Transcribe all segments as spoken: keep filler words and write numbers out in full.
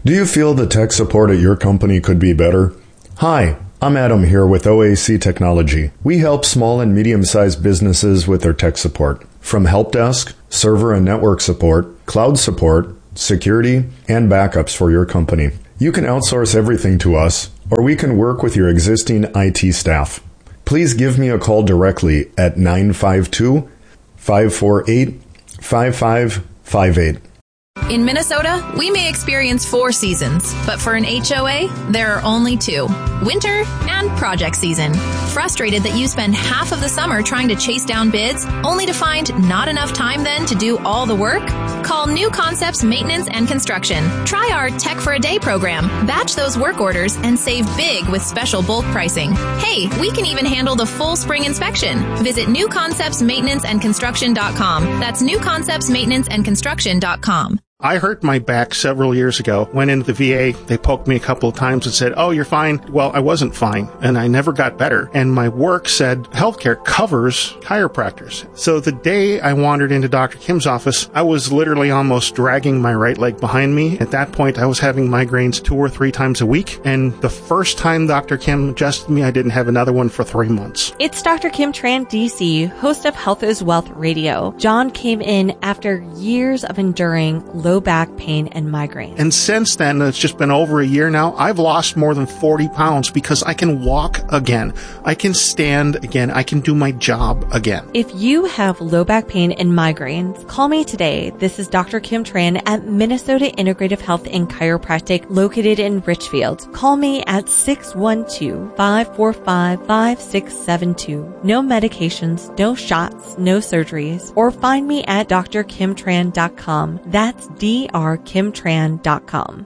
Do you feel the tech support at your company could be better? Hi, I'm Adam here with O A C Technology. We help small and medium-sized businesses with their tech support. From help desk, server and network support, cloud support, security, and backups for your company. You can outsource everything to us, or we can work with your existing I T staff. Please give me a call directly at nine five two, five four eight, five five five eight. In Minnesota, we may experience four seasons, but for an H O A, there are only two: winter and project season. Frustrated that you spend half of the summer trying to chase down bids, only to find not enough time then to do all the work? Call New Concepts Maintenance and Construction. Try our Tech for a Day program. Batch those work orders and save big with special bulk pricing. Hey, we can even handle the full spring inspection. Visit new concepts maintenance and construction dot com. That's new concepts maintenance and construction dot com. I hurt my back several years ago, went into the V A, they poked me a couple of times and said, oh, you're fine. Well, I wasn't fine, and I never got better. And my work said healthcare covers chiropractors. So the day I wandered into Doctor Kim's office, I was literally almost dragging my right leg behind me. At that point, I was having migraines two or three times a week, and the first time Doctor Kim adjusted me, I didn't have another one for three months. It's Doctor Kim Tran, D C, host of Health is Wealth Radio. John came in after years of enduring low back pain and migraine. And since then, it's just been over a year now, I've lost more than forty pounds because I can walk again. I can stand again. I can do my job again. If you have low back pain and migraines, call me today. This is Doctor Kim Tran at Minnesota Integrative Health and Chiropractic located in Richfield. Call me at six one two, five four five, five six seven two. No medications, no shots, no surgeries. Or find me at d r kim tran dot com. That's d r kim tran dot com.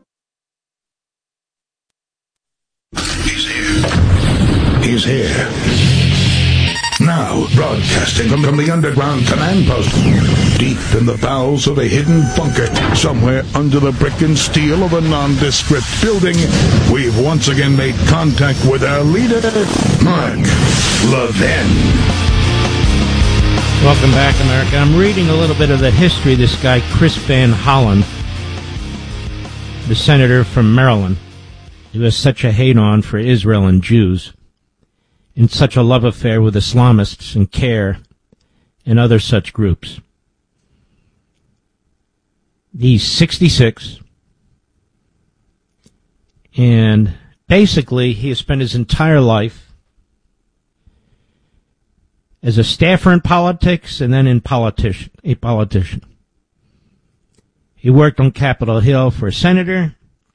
He's here. He's here. Now, broadcasting from, from the underground command post, deep in the bowels of a hidden bunker, somewhere under the brick and steel of a nondescript building, we've once again made contact with our leader, Mark Levin. Welcome back, America. I'm reading a little bit of the history of this guy, Chris Van Hollen, the senator from Maryland, who has such a hate-on for Israel and Jews, and such a love affair with Islamists and CARE and other such groups. He's sixty-six, and basically he has spent his entire life as a staffer in politics and then in politician, a politician. He worked on Capitol Hill for a senator.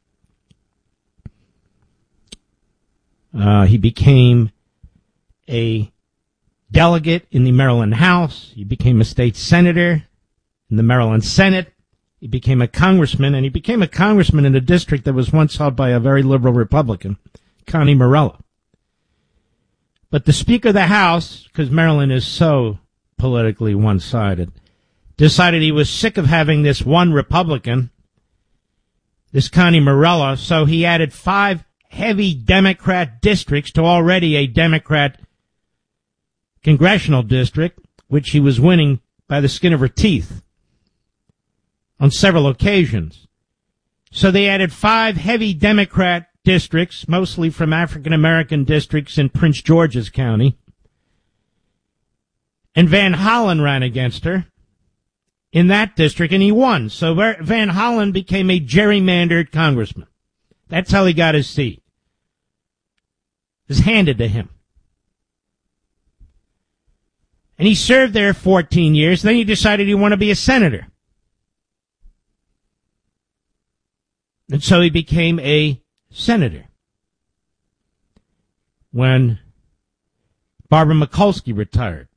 Uh, he became a delegate in the Maryland House. He became a state senator in the Maryland Senate. He became a congressman, and he became a congressman in a district that was once held by a very liberal Republican, Connie Morella. But the Speaker of the House, because Maryland is so politically one-sided, decided he was sick of having this one Republican, this Connie Morella, so he added five heavy Democrat districts to already a Democrat congressional district, which he was winning by the skin of her teeth on several occasions. So they added five heavy Democrat districts, mostly from African-American districts in Prince George's County. And Van Hollen ran against her in that district, and he won. So Van Hollen became a gerrymandered congressman. That's how he got his seat. It was handed to him. And he served there fourteen years. Then he decided he wanted to be a senator. And so he became a senator when Barbara Mikulski retired.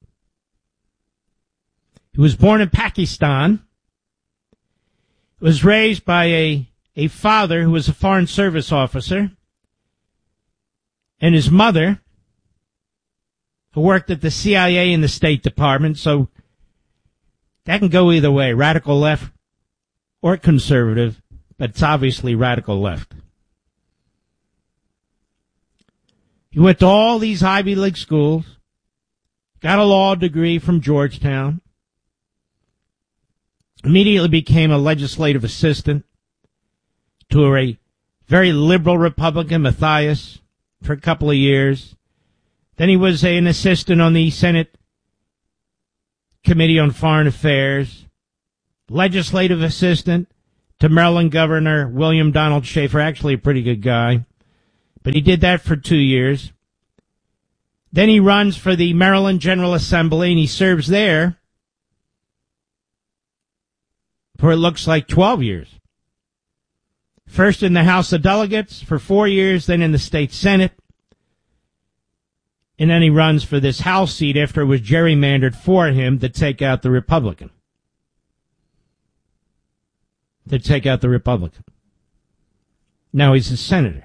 He was born in Pakistan. Was raised by a, a father who was a foreign service officer, and his mother, who worked at the C I A and the State Department, so that can go either way, radical left or conservative, but it's obviously radical left. He went to all these Ivy League schools, got a law degree from Georgetown, immediately became a legislative assistant, to a very liberal Republican, Mathias, for a couple of years. Then he was an assistant on the Senate Committee on Foreign Affairs, legislative assistant to Maryland Governor William Donald Schaefer, actually a pretty good guy. But he did that for two years. Then he runs for the Maryland General Assembly, and he serves there for it looks like twelve years. First in the House of Delegates for four years, then in the state Senate. And then he runs for this House seat after it was gerrymandered for him to take out the Republican. To take out the Republican. Now he's a senator.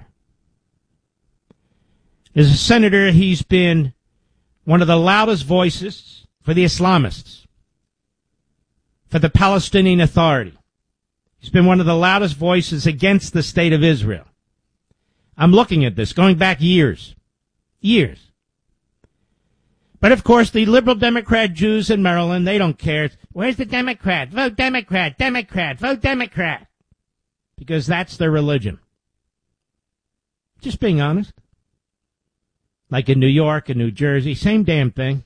As a senator, he's been one of the loudest voices for the Islamists, for the Palestinian Authority. He's been one of the loudest voices against the state of Israel. I'm looking at this, going back years. Years. But, of course, the liberal Democrat Jews in Maryland, they don't care. Where's the Democrat? Vote Democrat, Democrat, vote Democrat. Because that's their religion. Just being honest. Like in New York and New Jersey, same damn thing.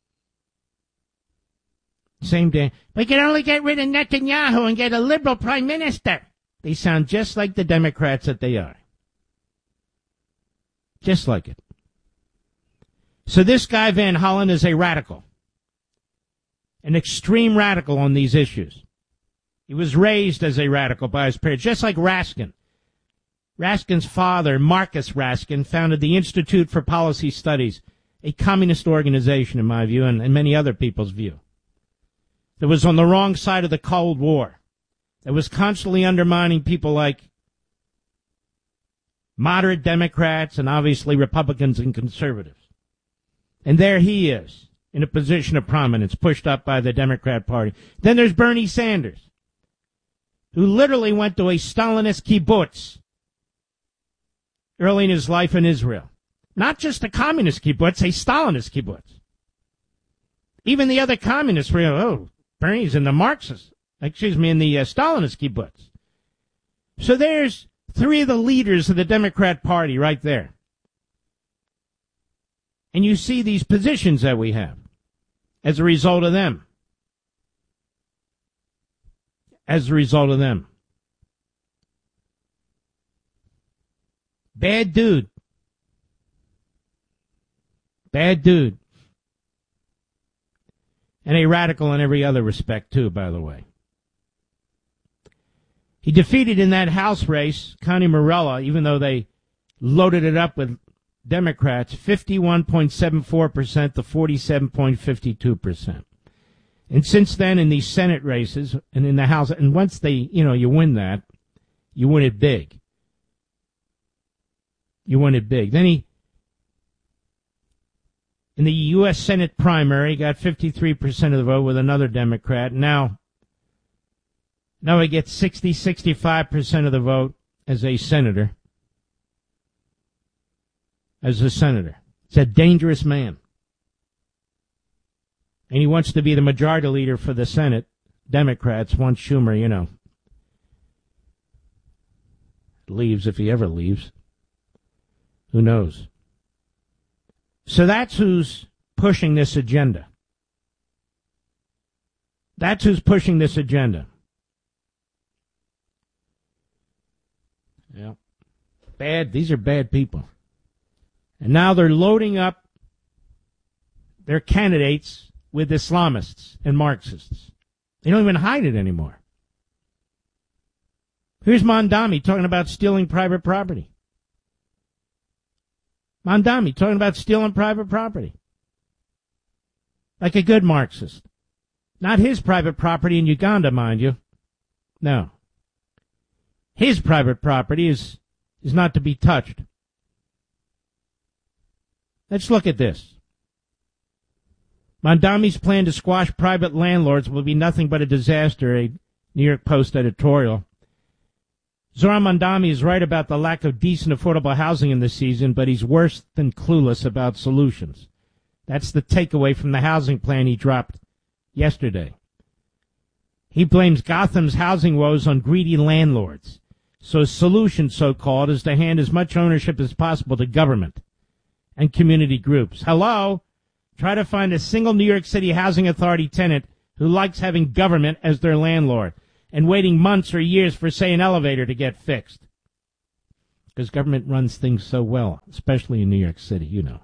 Same damn. We can only get rid of Netanyahu and get a liberal prime minister. They sound just like the Democrats that they are. Just like it. So this guy Van Hollen is a radical. An extreme radical on these issues. He was raised as a radical by his parents, just like Raskin. Raskin's father, Marcus Raskin, founded the Institute for Policy Studies, a communist organization, in my view, and, and many other people's view, that was on the wrong side of the Cold War, that was constantly undermining people like moderate Democrats and obviously Republicans and conservatives. And there he is, in a position of prominence, pushed up by the Democrat Party. Then there's Bernie Sanders, who literally went to a Stalinist kibbutz early in his life in Israel. Not just a communist kibbutz, a Stalinist kibbutz. Even the other communists were, oh, Bernie's in the Marxist, excuse me, in the uh, Stalinist kibbutz. So there's three of the leaders of the Democrat Party right there. And you see these positions that we have as a result of them. As a result of them. Bad dude. Bad dude. And a radical in every other respect, too, by the way. He defeated in that House race Connie Morella, even though they loaded it up with Democrats, fifty-one point seven four percent to forty-seven point five two percent. And since then, in these Senate races and in the House, and once they, you know, you win that, you win it big. You win it big. Then he, in the U S Senate primary, got fifty-three percent of the vote with another Democrat. Now, now he gets sixty, sixty-five percent of the vote as a senator. As a senator. It's a dangerous man. And he wants to be the majority leader for the Senate. Democrats want Schumer, you know, leaves if he ever leaves. Who knows? So that's who's pushing this agenda. That's who's pushing this agenda. Yeah. Bad. These are bad people. And now they're loading up their candidates with Islamists and Marxists. They don't even hide it anymore. Here's Mondami talking about stealing private property. Mondami talking about stealing private property. Like a good Marxist. Not his private property in Uganda, mind you. No. His private property is, is not to be touched. Let's look at this. Mondami's plan to squash private landlords will be nothing but a disaster, a New York Post editorial. Zohran Mondami is right about the lack of decent affordable housing in this season, but he's worse than clueless about solutions. That's the takeaway from the housing plan he dropped yesterday. He blames Gotham's housing woes on greedy landlords. So a solution, so-called, is to hand as much ownership as possible to government and community groups. Hello? Try to find a single New York City Housing Authority tenant who likes having government as their landlord and waiting months or years for, say, an elevator to get fixed. Because government runs things so well, especially in New York City, you know.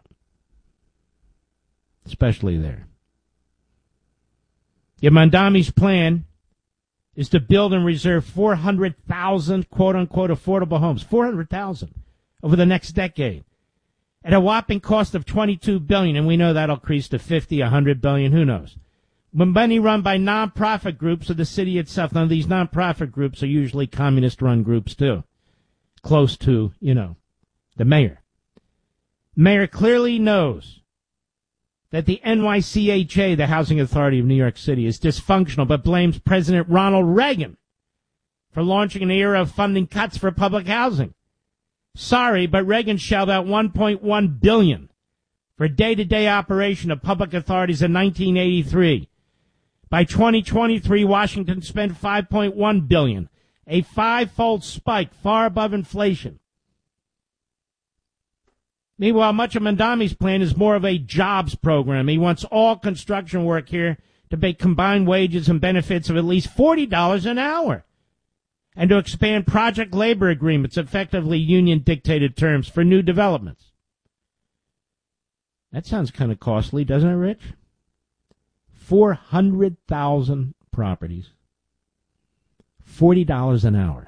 Especially there. Yet Mamdani's plan is to build and reserve four hundred thousand quote-unquote affordable homes, four hundred thousand over the next decade, at a whopping cost of twenty-two billion dollars, and we know that'll increase to fifty, one hundred billion dollars, who knows. Money run by non-profit groups of the city itself. Now, these non-profit groups are usually communist-run groups, too, close to, you know, the mayor. Mayor clearly knows that the N Y C H A, the Housing Authority of New York City, is dysfunctional, but blames President Ronald Reagan for launching an era of funding cuts for public housing. Sorry, but Reagan shelled out one point one billion dollars for day-to-day operation of public authorities in nineteen eighty-three. By twenty twenty-three, Washington spent five point one billion dollars, a five-fold spike far above inflation. Meanwhile, much of Mamdani's plan is more of a jobs program. He wants all construction work here to pay combined wages and benefits of at least forty dollars an hour, and to expand project labor agreements, effectively union-dictated terms, for new developments. That sounds kind of costly, doesn't it, Rich? four hundred thousand properties, forty dollars an hour.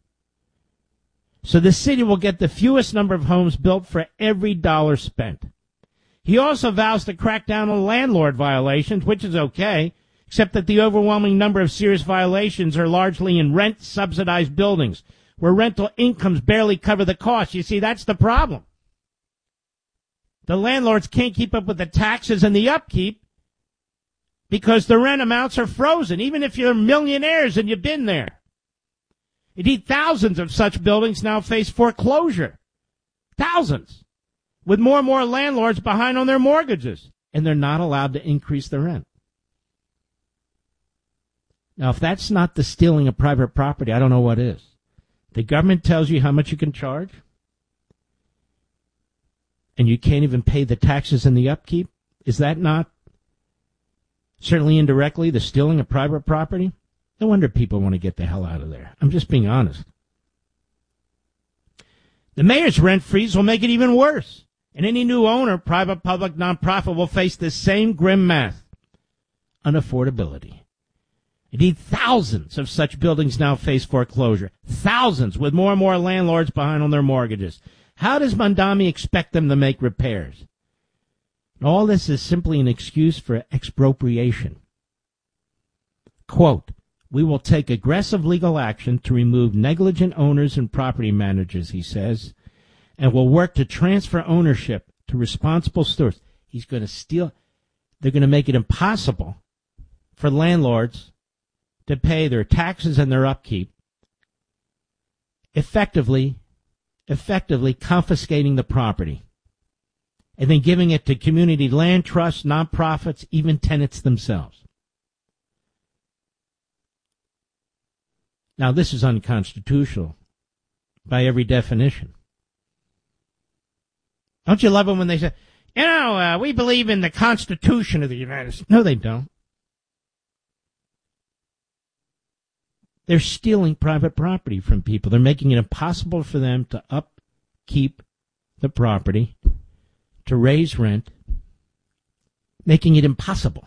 So the city will get the fewest number of homes built for every dollar spent. He also vows to crack down on landlord violations, which is okay, except that the overwhelming number of serious violations are largely in rent-subsidized buildings, where rental incomes barely cover the cost. You see, that's the problem. The landlords can't keep up with the taxes and the upkeep because the rent amounts are frozen, even if you're millionaires and you've been there. Indeed, thousands of such buildings now face foreclosure. Thousands. With more and more landlords behind on their mortgages. And they're not allowed to increase the rent. Now, if that's not the stealing of private property, I don't know what is. The government tells you how much you can charge, and you can't even pay the taxes and the upkeep. Is that not, certainly indirectly, the stealing of private property? No wonder people want to get the hell out of there. I'm just being honest. The mayor's rent freeze will make it even worse. And any new owner, private, public, nonprofit, will face the same grim math. Unaffordability. Indeed, thousands of such buildings now face foreclosure. Thousands, with more and more landlords behind on their mortgages. How does Mamdani expect them to make repairs? All this is simply an excuse for expropriation. Quote, "We will take aggressive legal action to remove negligent owners and property managers," he says, "and will work to transfer ownership to responsible stewards." He's going to steal. They're going to make it impossible for landlords to pay their taxes and their upkeep, effectively, effectively confiscating the property, and then giving it to community land trusts, nonprofits, even tenants themselves. Now, this is unconstitutional by every definition. Don't you love it when they say, you know, uh, we believe in the Constitution of the United States? No, they don't. They're stealing private property from people. They're making it impossible for them to upkeep the property, to raise rent, making it impossible.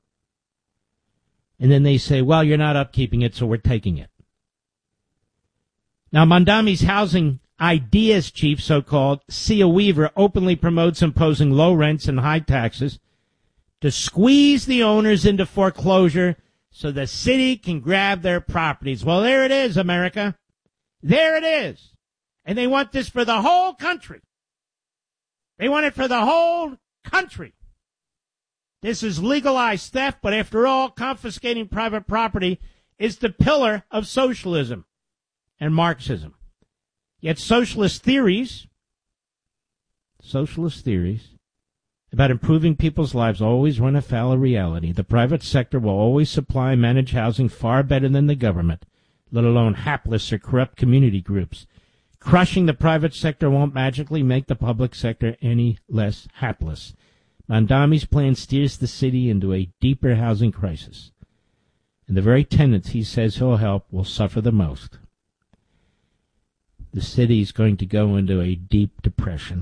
And then they say, well, you're not upkeeping it, so we're taking it. Now, Mamdani's housing ideas chief, so-called, Sia Weaver, openly promotes imposing low rents and high taxes to squeeze the owners into foreclosure so the city can grab their properties. Well, there it is, America. There it is. And they want this for the whole country. They want it for the whole country. This is legalized theft, but after all, confiscating private property is the pillar of socialism and Marxism. Yet socialist theories, socialist theories about improving people's lives always run afoul of reality. The private sector will always supply and manage housing far better than the government. let alone hapless or corrupt community groups. Crushing the private sector won't magically make the public sector any less hapless. Mamdani's plan steers the city into a deeper housing crisis, and the very tenants he says he'll help will suffer the most. The city is going to go into a deep depression.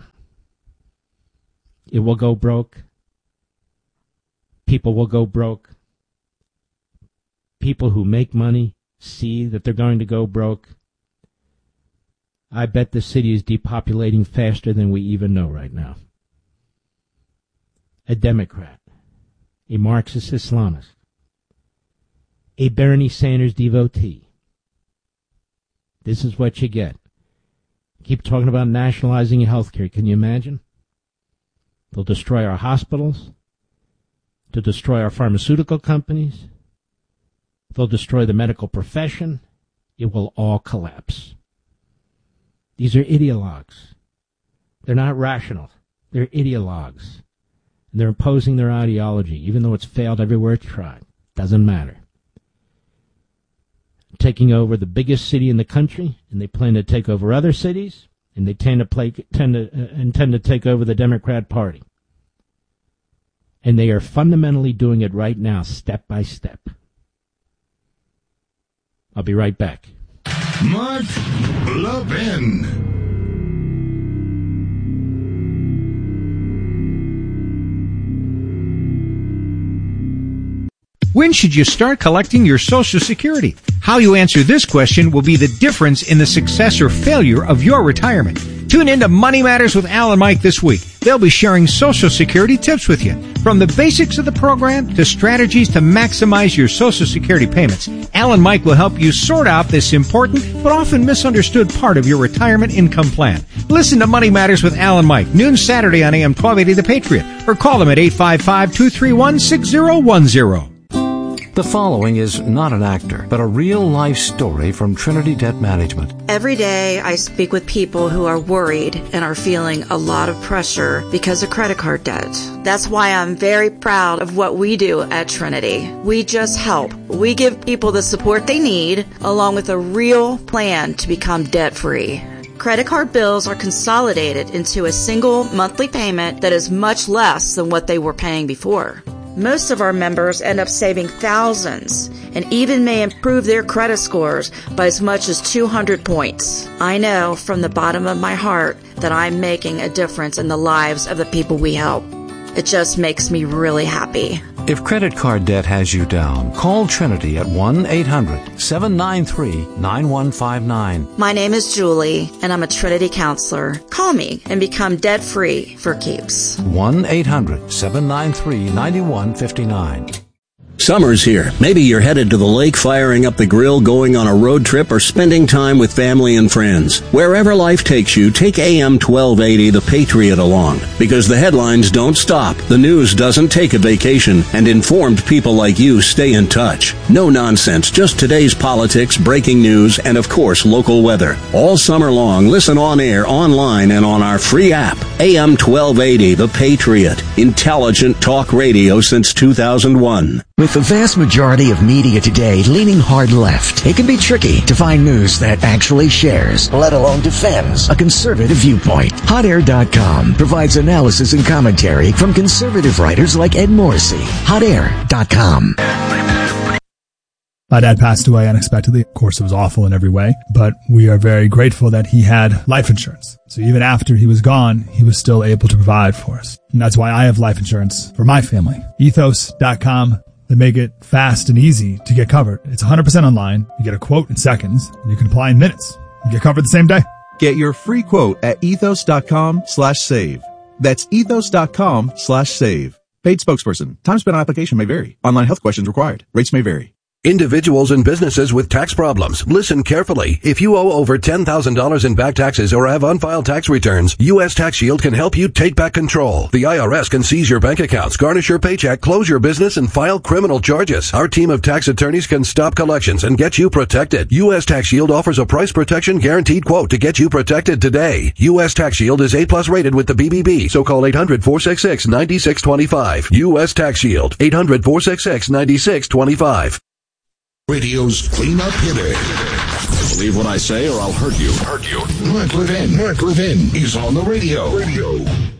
It will go broke. People will go broke. People who make money see that they're going to go broke. I bet the city is depopulating faster than we even know right now. A Democrat, a Marxist Islamist, a Bernie Sanders devotee. This is what you get. Keep talking about nationalizing your health care. Can you imagine? They'll destroy our hospitals. They'll destroy our pharmaceutical companies. They'll destroy the medical profession. It will all collapse. These are ideologues. They're not rational. They're ideologues. And they're imposing their ideology, even though it's failed everywhere it's tried. Doesn't matter. Taking over the biggest city in the country, and they plan to take over other cities, and they tend to play, tend to uh, intend to take over the Democrat Party. And they are fundamentally doing it right now, step by step. I'll be right back. Mark Levin. When should you start collecting your Social Security? How you answer this question will be the difference in the success or failure of your retirement. Tune in to Money Matters with Al and Mike this week. They'll be sharing Social Security tips with you. From the basics of the program to strategies to maximize your Social Security payments, Al and Mike will help you sort out this important but often misunderstood part of your retirement income plan. Listen to Money Matters with Al and Mike, noon Saturday on A M twelve eighty The Patriot, or call them at eight five five, two three one, six zero one zero. The following is not an actor, but a real-life story from Trinity Debt Management. Every day I speak with people who are worried and are feeling a lot of pressure because of credit card debt. That's why I'm very proud of what we do at Trinity. We just help. We give people the support they need, along with a real plan to become debt-free. Credit card bills are consolidated into a single monthly payment that is much less than what they were paying before. Most of our members end up saving thousands and even may improve their credit scores by as much as two hundred points. I know from the bottom of my heart that I'm making a difference in the lives of the people we help. It just makes me really happy. If credit card debt has you down, call Trinity at one eight hundred, seven nine three, nine one five nine. My name is Julie, and I'm a Trinity counselor. Call me and become debt-free for keeps. one eight hundred, seven nine three, nine one five nine. Summer's here. Maybe you're headed to the lake, firing up the grill, going on a road trip, or spending time with family and friends. Wherever life takes you, take A M twelve eighty The Patriot along. Because the headlines don't stop, the news doesn't take a vacation, and informed people like you stay in touch. No nonsense, just today's politics, breaking news, and of course, local weather. All summer long, listen on air, online, and on our free app. A M twelve eighty The Patriot. Intelligent talk radio since two thousand one. With the vast majority of media today leaning hard left, it can be tricky to find news that actually shares, let alone defends, a conservative viewpoint. Hot Air dot com provides analysis and commentary from conservative writers like Ed Morrissey. Hot Air dot com. My dad passed away unexpectedly. Of course, it was awful in every way, but we are very grateful that he had life insurance. So even after he was gone, he was still able to provide for us. And that's why I have life insurance for my family. Ethos dot com. They make it fast and easy to get covered. It's one hundred percent online. You get a quote in seconds, and you can apply in minutes. You get covered the same day. Get your free quote at ethos dot com slash save. That's ethos dot com slash save. Paid spokesperson. Time spent on application may vary. Online health questions required. Rates may vary. Individuals and businesses with tax problems, listen carefully. If you owe over ten thousand dollars in back taxes or have unfiled tax returns, U S Tax Shield can help you take back control. The I R S can seize your bank accounts, garnish your paycheck, close your business, and file criminal charges. Our team of tax attorneys can stop collections and get you protected. U S Tax Shield offers a price protection guaranteed quote to get you protected today. U S Tax Shield is A plus rated with the B B B, so call eight hundred, four six six, nine six two five. U S Tax Shield, eight hundred, four six six, nine six two five. Radio's cleanup hitter. Believe what I say or I'll hurt you. Hurt you. Mark Levin. Mark Levin is on the radio. Radio.